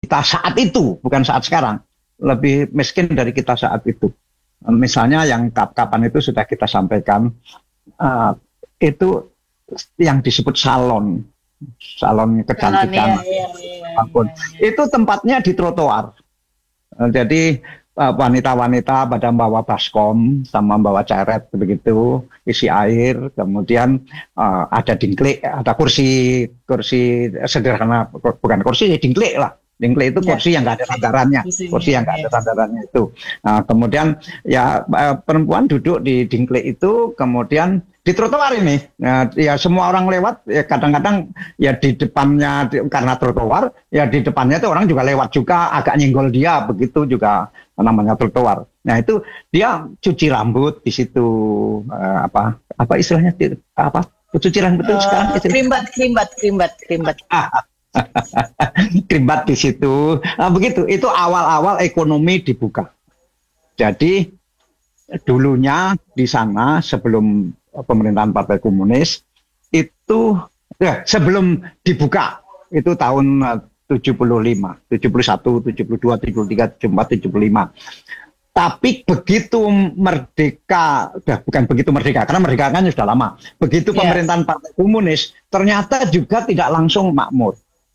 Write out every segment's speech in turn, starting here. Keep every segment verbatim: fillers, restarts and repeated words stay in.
kita saat itu, bukan saat sekarang, lebih miskin dari kita saat itu. Misalnya yang kapan itu sudah kita sampaikan, uh, itu yang disebut salon, salon kecantikan, Salon, iya, iya, iya, iya, iya. itu tempatnya di trotoar. Jadi wanita-wanita pada membawa baskom sama membawa ceret begitu, isi air, kemudian uh, ada dingklik, ada kursi kursi sederhana, bukan kursi, dingklik lah. Dingklik itu kursi ya, yang nggak ada sandarannya, kursi yang nggak ada sandarannya itu. Nah, kemudian ya perempuan duduk di dingklik itu, kemudian di trotoar ini, nah, ya semua orang lewat, ya kadang-kadang ya di depannya di, karena trotoar, ya di depannya itu orang juga lewat juga, agak nyenggol dia, begitu juga namanya trotoar. Nah itu dia cuci rambut di situ, uh, apa apa istilahnya apa cuci rambut itu uh, sekarang istilah. Krimbat, krimbat, krimbat, krimbat. Krimbat di situ, nah, begitu. Itu awal-awal ekonomi dibuka. Jadi dulunya di sana sebelum pemerintahan Partai Komunis itu, ya, sebelum dibuka itu tahun tujuh puluh lima, tujuh puluh satu, tujuh puluh dua, tujuh puluh tiga, tujuh puluh empat, tujuh puluh lima. Tapi begitu merdeka, bukan begitu merdeka, karena merdeka kan sudah lama. Begitu yeah. pemerintahan Partai Komunis, ternyata juga tidak langsung makmur.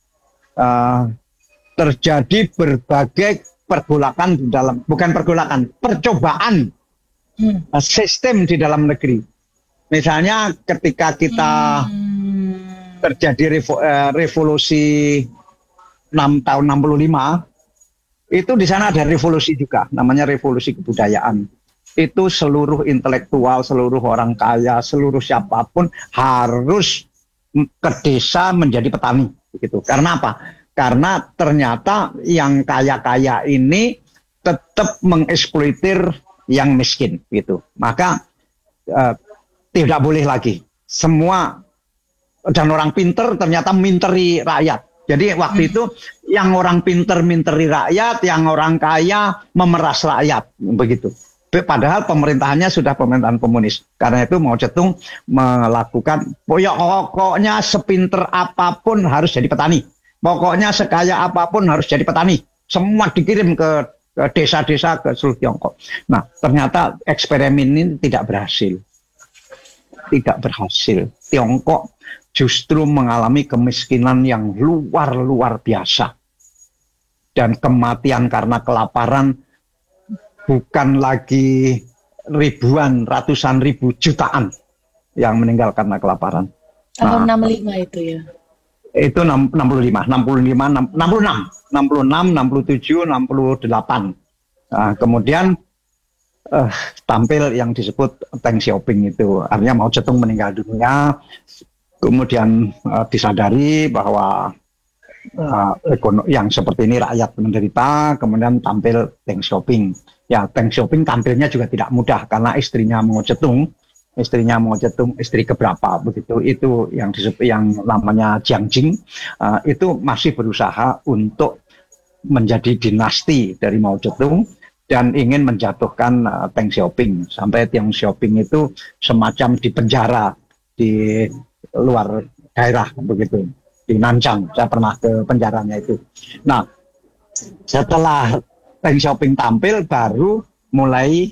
Uh, terjadi berbagai pergolakan di dalam, bukan pergolakan, percobaan hmm. uh, sistem di dalam negeri. Misalnya ketika kita hmm. terjadi revo, uh, revolusi enam tahun enam puluh lima, itu di sana ada revolusi juga, namanya revolusi kebudayaan. Itu seluruh intelektual, seluruh orang kaya, seluruh siapapun harus ke desa menjadi petani. Begitu. Karena apa? Karena ternyata yang kaya-kaya ini tetap mengeksploitir yang miskin, gitu. Maka eh, tidak boleh lagi. Semua dan orang pinter ternyata minteri rakyat. Jadi waktu hmm. itu yang orang pinter minteri rakyat, yang orang kaya memeras rakyat, begitu. Padahal pemerintahannya sudah pemerintahan komunis. Karena itu Mao Zedong melakukan, pokoknya sepinter apapun harus jadi petani. Pokoknya sekaya apapun harus jadi petani. Semua dikirim ke, ke desa-desa ke seluruh Tiongkok. Nah, ternyata eksperimen ini tidak berhasil. Tidak berhasil. Tiongkok justru mengalami kemiskinan yang luar-luar biasa. Dan kematian karena kelaparan bukan lagi ribuan, ratusan ribu, jutaan yang meninggal karena kelaparan. Tahun nah, enam puluh lima itu ya? Itu enam puluh lima, enam puluh lima, enam puluh enam, enam puluh enam, enam puluh tujuh, enam puluh delapan. Nah, kemudian eh, tampil yang disebut Deng Xiaoping itu. Artinya Mao Zedong meninggal dunia, kemudian eh, disadari bahwa Uh, yang seperti ini rakyat menderita, kemudian tampil Deng Xiaoping. Ya, Deng Xiaoping tampilnya juga tidak mudah karena istrinya Mao Zedong, istrinya Mao Zedong, istri keberapa begitu, itu yang disebut yang namanya Jiang Jing, uh, itu masih berusaha untuk menjadi dinasti dari Mao Zedong dan ingin menjatuhkan uh, Deng Xiaoping, sampai Deng Xiaoping itu semacam dipenjara di luar daerah begitu. Di Nanjang, saya pernah ke penjaranya itu. Nah, setelah Deng Xiaoping tampil, baru mulai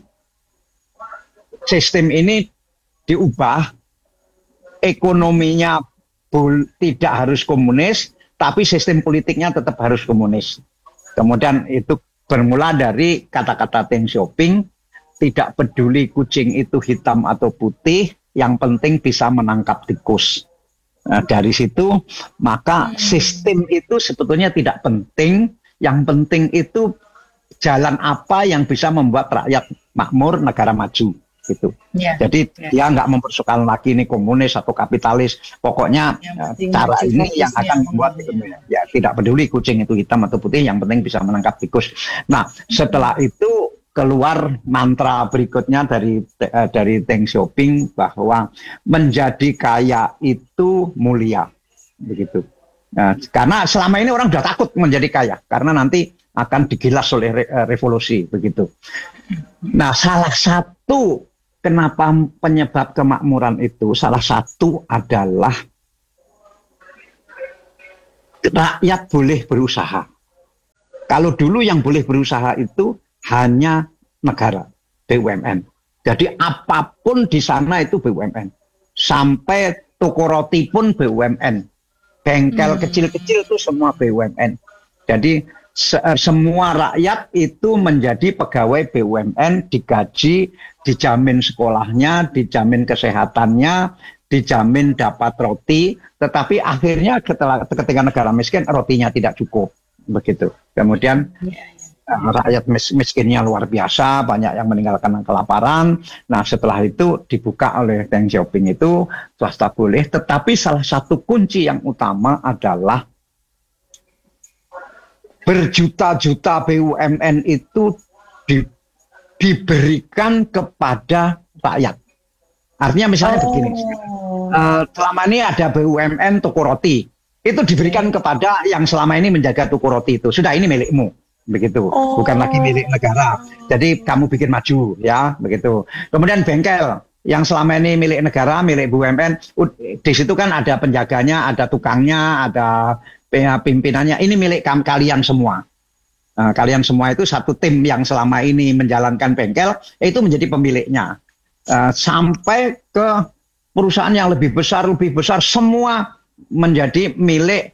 sistem ini diubah, ekonominya bul, tidak harus komunis, tapi sistem politiknya tetap harus komunis. Kemudian itu bermula dari kata-kata Deng Xiaoping, tidak peduli kucing itu hitam atau putih, yang penting bisa menangkap tikus. Nah, dari situ maka sistem itu sebetulnya tidak penting, yang penting itu jalan apa yang bisa membuat rakyat makmur, negara maju gitu. Ya, jadi ya. Dia nggak mempersoalkan lagi ini komunis atau kapitalis, pokoknya ya, cara ini yang akan membuat itu, ya tidak peduli kucing itu hitam atau putih, yang penting bisa menangkap tikus. Nah, setelah itu keluar mantra berikutnya dari uh, dari Deng Xiaoping bahwa menjadi kaya itu mulia, begitu. Nah, karena selama ini orang sudah takut menjadi kaya karena nanti akan digilas oleh re, uh, revolusi, begitu. Nah, salah satu kenapa penyebab kemakmuran itu, salah satu adalah rakyat boleh berusaha. Kalau dulu yang boleh berusaha itu hanya negara, B U M N. Jadi apapun di sana itu B U M N. Sampai toko roti pun B U M N. Bengkel kecil-kecil itu semua B U M N. Jadi se semua rakyat itu menjadi pegawai B U M N, digaji, dijamin sekolahnya, dijamin kesehatannya, dijamin dapat roti, tetapi akhirnya ketika, ketika negara miskin rotinya tidak cukup, begitu. Kemudian uh, rakyat mis miskinnya luar biasa, banyak yang meninggal karena kelaparan. Nah setelah itu dibuka oleh Deng Xiaoping itu swasta boleh, tetapi salah satu kunci yang utama adalah berjuta-juta B U M N itu di, diberikan kepada rakyat. Artinya misalnya oh. begini, uh, selama ini ada B U M N toko roti, itu diberikan okay. kepada yang selama ini menjaga toko roti itu. Sudah ini milikmu, begitu, oh. bukan lagi milik negara. Jadi kamu bikin maju, ya, begitu. Kemudian bengkel yang selama ini milik negara, milik B U M N, di situ kan ada penjaganya, ada tukangnya, ada pimpinannya. Ini milik kalian semua. Nah, kalian semua itu satu tim yang selama ini menjalankan bengkel, itu menjadi pemiliknya. Uh, sampai ke perusahaan yang lebih besar, lebih besar, semua menjadi milik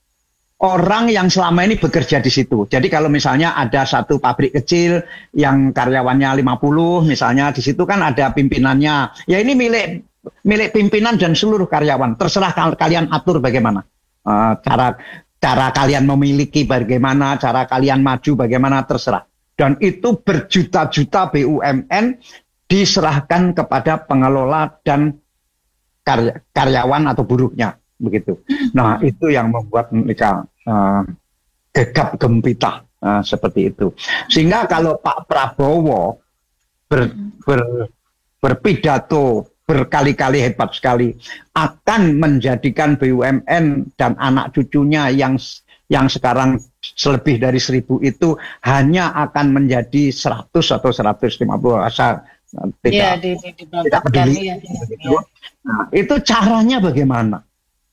orang yang selama ini bekerja di situ. Jadi kalau misalnya ada satu pabrik kecil yang karyawannya lima puluh, misalnya di situ kan ada pimpinannya. Ya ini milik milik pimpinan dan seluruh karyawan. Terserah kalian atur bagaimana. Uh, cara cara kalian memiliki bagaimana, cara kalian maju bagaimana, terserah. Dan itu berjuta-juta B U M N diserahkan kepada pengelola dan karya, karyawan atau buruhnya, begitu. Nah itu yang membuat mereka uh, gegap gempita uh, seperti itu. Sehingga kalau Pak Prabowo ber, ber, berpidato berkali-kali hebat sekali akan menjadikan B U M N dan anak cucunya yang yang sekarang selebih dari seribu itu hanya akan menjadi seratus atau seratus lima puluh asal tidak, ya, di, di, di tidak peduli. Ya, ya. Nah, itu caranya bagaimana?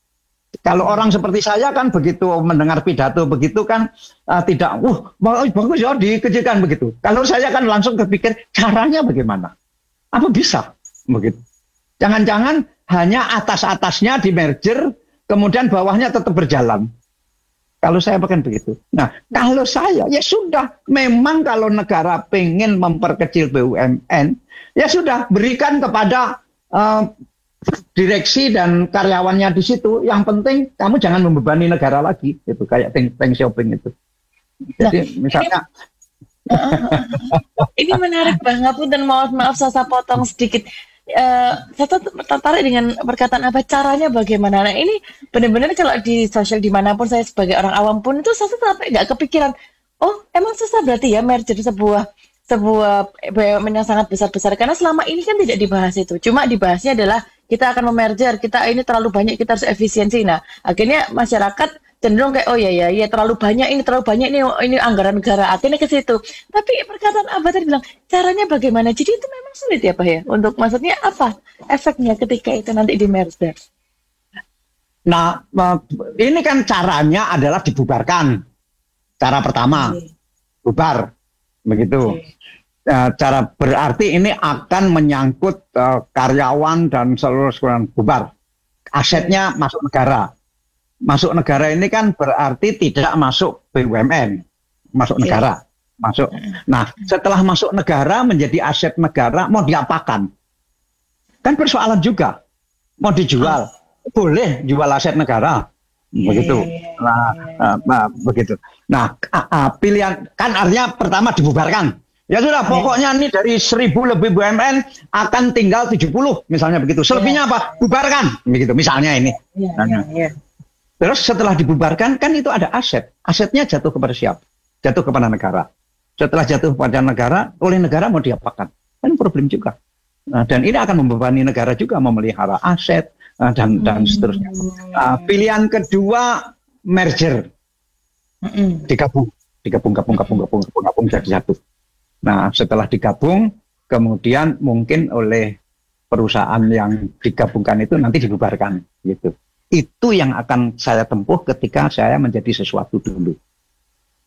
Kalau orang seperti saya kan begitu mendengar pidato begitu kan uh, tidak, uh bagus ya dikecilkan begitu. Kalau saya kan langsung kepikir caranya bagaimana? Apa bisa begitu? Jangan-jangan hanya atas-atasnya di merger, kemudian bawahnya tetap berjalan. Kalau saya bukan begitu. Nah, kalau saya, ya sudah. Memang kalau negara pengen memperkecil B U M N, ya sudah, berikan kepada uh, direksi dan karyawannya di situ. Yang penting, kamu jangan membebani negara lagi. Itu kayak Deng Xiaoping itu. Jadi, nah, misalnya... Ini, ini menarik banget, dan maaf, maaf saya potong sedikit. Uh, saya tertarik dengan perkataan apa caranya bagaimana. Nah ini benar-benar kalau di sosial dimanapun saya sebagai orang awam pun itu saya tetap nggak kepikiran. Oh emang susah berarti ya merger sebuah sebuah B U M N yang sangat besar-besar, karena selama ini kan tidak dibahas itu. Cuma dibahasnya adalah kita akan memerger, kita ini terlalu banyak, kita harus efisiensi. Nah akhirnya masyarakat cenderung kayak oh ya ya ya terlalu banyak ini terlalu banyak ini ini anggaran negara, akhirnya ke situ. Tapi perkataan Abah tadi bilang caranya bagaimana, jadi itu memang sulit ya Pak ya, untuk maksudnya apa efeknya ketika itu nanti di merger. Nah ini kan caranya adalah dibubarkan, cara pertama okay. bubar begitu okay. uh, cara berarti ini akan menyangkut uh, karyawan dan seluruh sekolah bubar, asetnya okay. masuk negara. Masuk negara ini kan berarti tidak masuk B U M N, masuk okay. negara, masuk. Nah, setelah masuk negara menjadi aset negara, mau diapakan? Kan persoalan juga. Mau dijual, oh. boleh jual aset negara, yeah, begitu. Nah, uh, uh, begitu. Nah, uh, uh, pilihan kan artinya pertama dibubarkan. Ya sudah, yeah. pokoknya ini dari seribu lebih B U M N akan tinggal tujuh puluh, misalnya begitu. Selebihnya yeah. apa? Bubarkan, begitu. Misalnya ini. Yeah, yeah, yeah. Terus setelah dibubarkan kan itu ada aset. Asetnya jatuh kepada siapa? Jatuh kepada negara. Setelah jatuh kepada negara, oleh negara mau diapakan? Kan problem juga. Nah, dan ini akan membebani negara juga memelihara aset uh, dan dan seterusnya. Uh, pilihan kedua merger. Digabung, digabung, gabung, gabung, gabung, gabung, gabung jadi satu. Nah, setelah digabung, kemudian mungkin oleh perusahaan yang digabungkan itu nanti dibubarkan gitu. Itu yang akan saya tempuh ketika saya menjadi sesuatu dulu.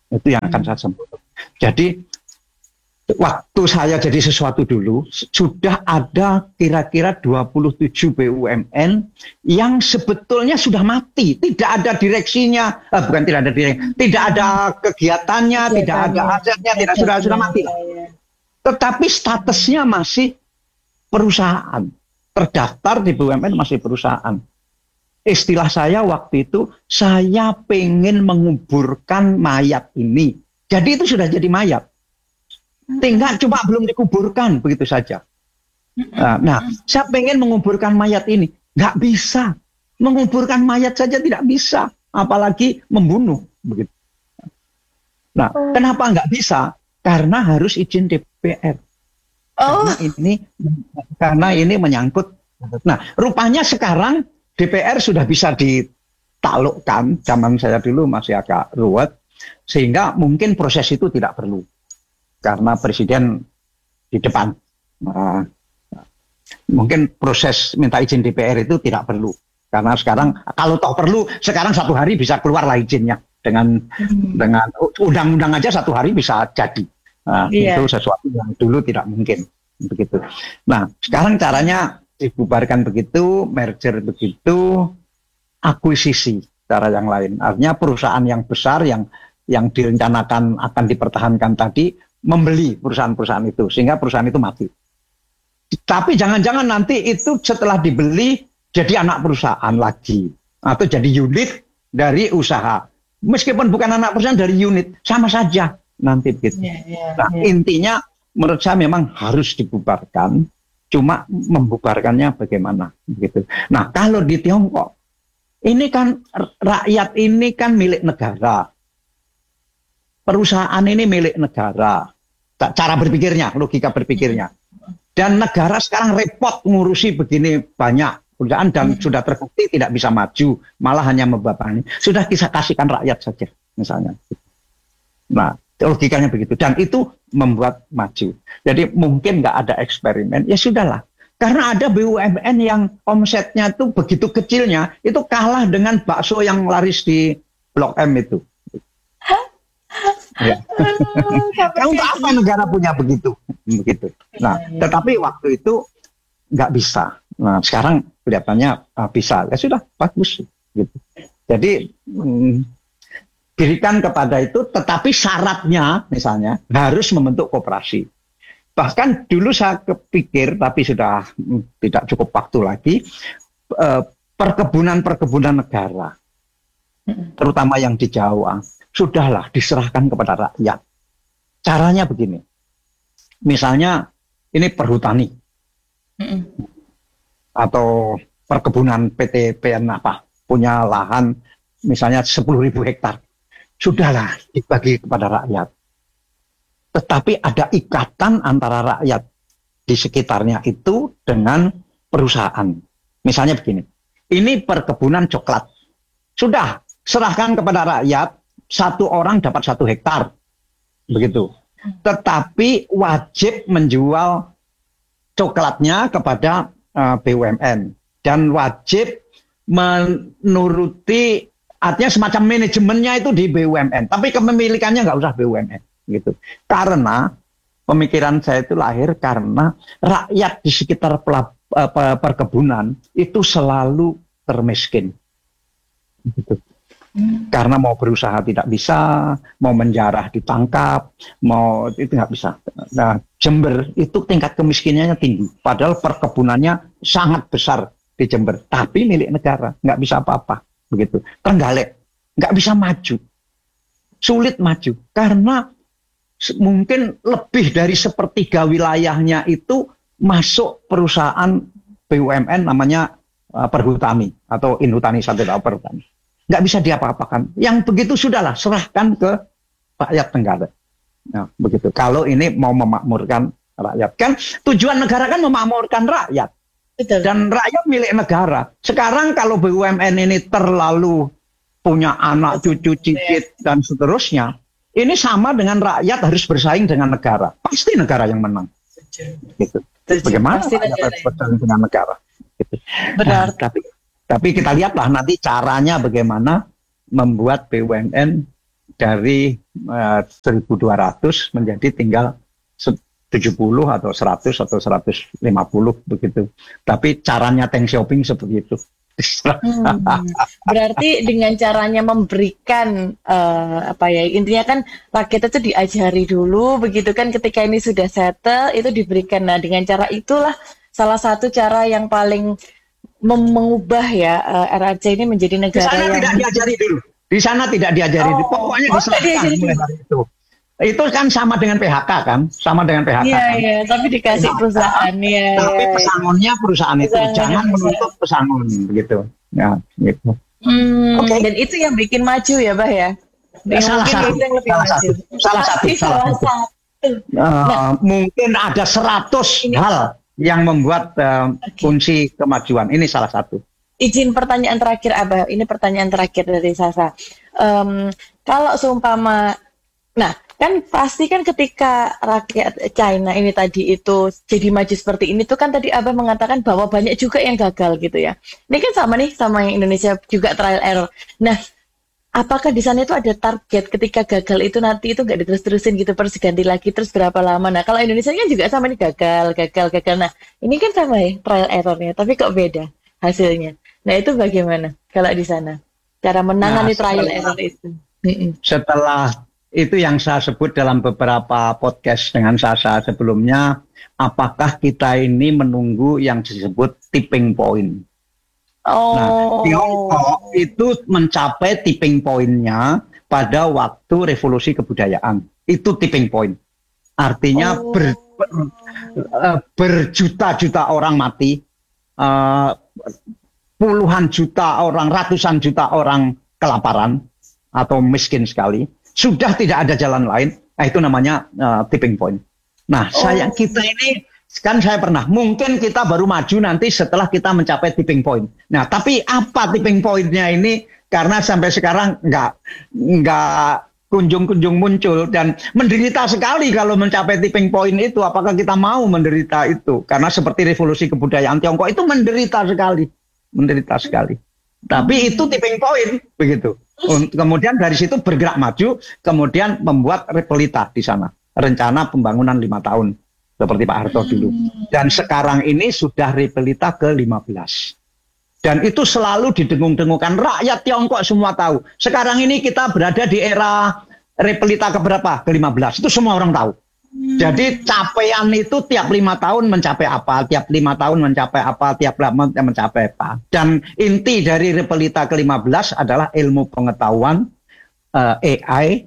Itu yang akan saya sebut. Jadi waktu saya jadi sesuatu dulu, sudah ada kira-kira dua puluh tujuh B U M N yang sebetulnya sudah mati. Tidak ada direksinya, eh, bukan tidak ada direksi, tidak ada kegiatannya, tidak ada asetnya, tidak sudah sudah mati. Tetapi statusnya masih perusahaan. Terdaftar di B U M N masih perusahaan. Istilah saya waktu itu, saya pengen menguburkan mayat ini. Jadi itu sudah jadi mayat. Tinggal cuma belum dikuburkan begitu saja. Nah, nah, saya pengen menguburkan mayat ini, nggak bisa. Menguburkan mayat saja tidak bisa, apalagi membunuh begitu. Nah, oh. Kenapa nggak bisa? Karena harus izin D P R. Oh. Karena ini, karena ini menyangkut. Nah, rupanya sekarang D P R sudah bisa ditaklukkan. Zaman saya dulu masih agak ruwet, sehingga mungkin proses itu tidak perlu. Karena presiden di depan, nah, mungkin proses minta izin D P R itu tidak perlu. Karena sekarang kalau toh perlu, sekarang satu hari bisa keluar lah izinnya dengan hmm. dengan undang-undang aja satu hari bisa jadi. Nah, yeah. Itu sesuatu yang dulu tidak mungkin begitu. Nah, sekarang caranya dibubarkan begitu, merger begitu, akuisisi cara yang lain. Artinya perusahaan yang besar yang yang direncanakan akan dipertahankan tadi membeli perusahaan-perusahaan itu sehingga perusahaan itu mati. Tapi jangan-jangan nanti itu setelah dibeli jadi anak perusahaan lagi atau jadi unit dari usaha. Meskipun bukan anak perusahaan dari unit, sama saja nanti begitu. Yeah, yeah, nah, yeah. Intinya menurut saya memang harus dibubarkan. Cuma membubarkannya bagaimana begitu. Nah, kalau di Tiongkok ini kan rakyat ini kan milik negara. Perusahaan ini milik negara, cara berpikirnya, logika berpikirnya. Dan negara sekarang repot ngurusi begini banyak perusahaan dan hmm. sudah terbukti tidak bisa maju, malah hanya membebani. Sudah kita kasihkan rakyat saja, misalnya. Nah, logikanya begitu. Dan itu membuat maju. Jadi mungkin nggak ada eksperimen, ya sudahlah. Karena ada B U M N yang omsetnya itu begitu kecilnya, itu kalah dengan bakso yang laris di Blok M itu. Ya. Nah, untuk apa negara punya begitu, begitu. Nah, tetapi waktu itu nggak bisa. Nah, sekarang kelihatannya uh, bisa. Ya sudah, bagus. Gitu. Jadi hmm, berikan kepada itu, tetapi syaratnya, misalnya harus membentuk koperasi. Bahkan dulu saya kepikir, tapi sudah hmm, tidak cukup waktu lagi, uh, perkebunan-perkebunan negara, terutama yang di Jawa. Sudahlah diserahkan kepada rakyat. Caranya begini. Misalnya ini perhutani. Mm-mm. Atau perkebunan P T P N apa. Punya lahan misalnya sepuluh ribu hektar. Sudahlah dibagi kepada rakyat. Tetapi ada ikatan antara rakyat di sekitarnya itu dengan perusahaan. Misalnya begini. Ini perkebunan coklat. Sudah serahkan kepada rakyat. Satu orang dapat satu hektar, begitu. Tetapi wajib menjual coklatnya kepada uh, B U M N dan wajib menuruti, artinya semacam manajemennya itu di B U M N. Tapi kepemilikannya nggak usah B U M N, gitu. Karena pemikiran saya itu lahir karena rakyat di sekitar pelab, uh, perkebunan itu selalu termiskin, gitu. Hmm. Karena mau berusaha tidak bisa, mau menjarah ditangkap, mau itu nggak bisa. Nah, Jember itu tingkat kemiskinannya tinggi, padahal perkebunannya sangat besar di Jember, tapi milik negara, nggak bisa apa-apa, begitu. Trenggalek nggak bisa maju, sulit maju, karena mungkin lebih dari sepertiga wilayahnya itu masuk perusahaan B U M N namanya uh, Perhutani atau Inhutani Satellite Perhutani. Nggak bisa diapa-apakan. Yang begitu sudahlah, serahkan ke rakyat Trenggalek. Nah, begitu. Kalau ini mau memakmurkan rakyat. Kan tujuan negara kan memakmurkan rakyat. Betul. Dan rakyat milik negara. Sekarang kalau B U M N ini terlalu punya anak, cucu, cicit, dan seterusnya, ini sama dengan rakyat harus bersaing dengan negara. Pasti negara yang menang. Gitu. Bagaimana rakyat harus bersaing dengan negara? Gitu. Benar. Nah, tapi Tapi kita lihatlah nanti caranya bagaimana membuat B U M N dari uh, seribu dua ratus menjadi tinggal tujuh puluh atau seratus atau seratus lima puluh begitu. Tapi caranya Teng Xiaoping seperti itu. Hmm, berarti dengan caranya memberikan uh, apa ya, intinya kan rakyat itu diajari dulu begitu kan, ketika ini sudah settle itu diberikan. Nah dengan cara itulah salah satu cara yang paling mem- mengubah ya uh, R R C ini menjadi Di negara sana yang tidak diajari dulu. Di sana tidak diajari. oh, Pokoknya oh nggak diserahkan diajari mulai dulu. dari itu. Itu kan sama dengan P H K kan, sama dengan P H K Iya kan. iya, tapi dikasih P H K, perusahaan ya tapi ya. pesangonnya perusahaan itu Perusahaan jangan perusahaan. menuntut pesangon begitu. Ya, gitu. Hmm, Oke. dan itu yang bikin maju ya, Bah ya. Ya, Yang salah mungkin satu, itu yang lebih salah maju. satu, salah satu, Tapi salah salah satu. satu. Uh, Nah, mungkin ada seratus ini hal yang membuat uh, oke. kunci kemajuan. Ini salah satu. Izin pertanyaan terakhir, Abah. Ini pertanyaan terakhir dari Sasa. Em, kalau seumpama, nah kan pasti kan ketika rakyat China ini tadi itu jadi maju seperti ini tuh kan tadi Abah mengatakan bahwa banyak juga yang gagal gitu ya. Ini kan sama nih sama yang Indonesia juga trial error. Nah, apakah di sana itu ada target ketika gagal itu nanti itu nggak diterus-terusin gitu, terus ganti lagi terus berapa lama? Nah, kalau Indonesia kan juga sama nih gagal, gagal, gagal. Nah, ini kan sama ya trial errornya, tapi kok beda hasilnya. Nah, itu bagaimana kalau di sana? Cara Nah, menangani trial setelah, error itu. Mm-mm. setelah itu yang saya sebut dalam beberapa podcast dengan Sasa sebelumnya, apakah kita ini menunggu yang disebut tipping point? Nah, Tiongkok Oh. itu mencapai tipping point-nya pada waktu revolusi kebudayaan. Itu tipping point. Artinya ber, Oh. ber- eh, berjuta-juta orang mati, eh, puluhan juta orang, ratusan juta orang kelaparan atau miskin sekali. Sudah tidak ada jalan lain. Nah, itu namanya eh, tipping point. Nah, saya Oh. kita ini kan saya pernah, mungkin kita baru maju nanti setelah kita mencapai tipping point. Nah, tapi apa tipping point-nya ini? Karena sampai sekarang nggak nggak kunjung-kunjung muncul dan menderita sekali kalau mencapai tipping point itu. Apakah kita mau menderita itu? Karena seperti revolusi kebudayaan Tiongkok itu menderita sekali, menderita sekali. Tapi itu tipping point begitu. Un- Kemudian dari situ bergerak maju, kemudian membuat repelita di sana, rencana pembangunan lima tahun seperti Pak Harto dulu. Dan sekarang ini sudah repelita ke lima belas. Dan itu selalu didengung-dengungkan. Rakyat Tiongkok semua tahu. Sekarang ini kita berada di era repelita keberapa? ke lima belas. Itu semua orang tahu. Jadi capaian itu tiap lima tahun mencapai apa, tiap lima tahun mencapai apa, tiap lima tahun mencapai apa. Dan inti dari repelita ke lima belas adalah ilmu pengetahuan, uh, A I,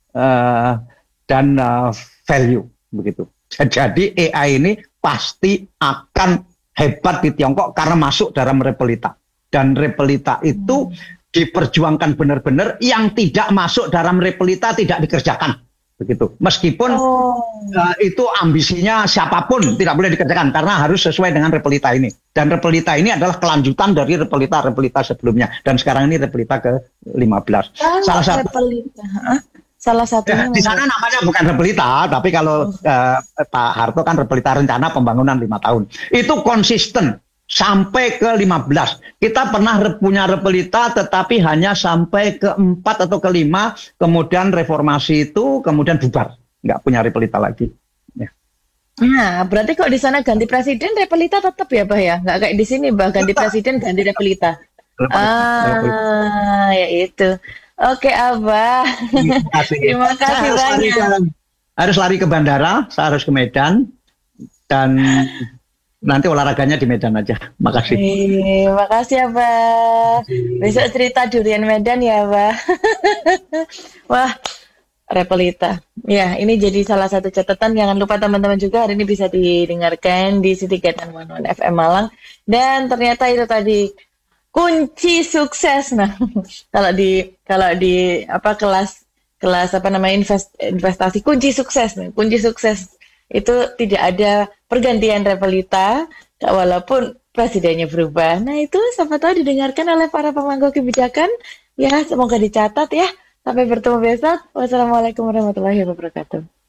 uh, dan uh, value. Begitu. Jadi A I ini pasti akan hebat di Tiongkok karena masuk dalam repelita. Dan repelita itu diperjuangkan benar-benar, yang tidak masuk dalam repelita tidak dikerjakan. Begitu. Meskipun Oh. uh, itu ambisinya siapapun tidak boleh dikerjakan karena harus sesuai dengan repelita ini. Dan repelita ini adalah kelanjutan dari repelita-repelita sebelumnya. Dan sekarang ini repelita ke lima belas. Kalau Salah satu repelita, hah? Salah Ya, satunya di mana? sana namanya bukan repelita, tapi kalau eh, Pak Harto kan repelita rencana pembangunan lima tahun. Itu konsisten sampai ke lima belas. Kita pernah re- punya repelita, tetapi hanya sampai ke empat atau ke lima, kemudian reformasi itu, kemudian bubar. Nggak punya repelita lagi. Ya. Nah, berarti kok di sana ganti presiden repelita tetap ya, Bah ya? Nggak kayak di sini, Bah, ganti Tetap presiden ganti repelita. repelita, repelita. Ah, ya itu. Oke, Abah. Terima kasih. Terima Saya kasih harus lari ke, banyak. harus lari ke bandara, saya harus ke Medan, dan nanti olahraganya di Medan aja. Makasih. Eh, makasih, Abah. Besok cerita durian Medan ya, Abah. Wah, repelita. Ya, ini jadi salah satu catatan. Jangan lupa teman-teman juga hari ini bisa didengarkan di City Gate dan One One F M Malang. Dan ternyata itu tadi kunci sukses. Nah, kalau di kalau di apa kelas kelas apa namanya invest, investasi kunci sukses nih. Kunci sukses itu tidak ada pergantian repelita walaupun presidennya berubah. Nah, itu siapa tahu didengarkan oleh para pemangku kebijakan. Ya, semoga dicatat ya. Sampai bertemu besok. Wassalamualaikum warahmatullahi wabarakatuh.